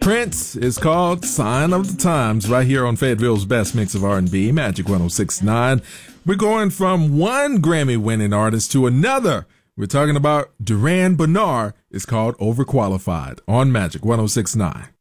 Prince is called Sign of the Times right here on Fayetteville's best mix of R&B, Magic 106.9. We're going from one Grammy-winning artist to another. We're talking about Duran Bernard. It's called Overqualified on Magic 106.9.